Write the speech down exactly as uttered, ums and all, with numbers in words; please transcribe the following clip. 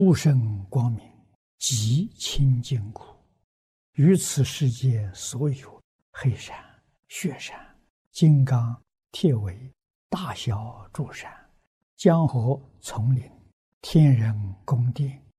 无生光明，极清净苦。于此世界所有黑山、雪山、金刚、铁围、大小诸山、江河、丛林、天人宫殿、